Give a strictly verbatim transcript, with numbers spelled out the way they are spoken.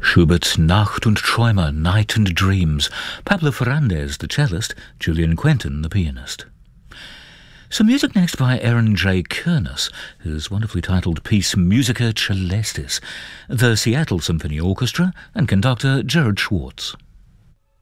Schubert's Nacht und Träume, Night and Dreams, Pablo Ferrandez, the cellist, Julian Quentin, the pianist. Some music next by Aaron J. Kernis, his wonderfully titled piece Musica Celestis, the Seattle Symphony Orchestra, and conductor Gerard Schwartz.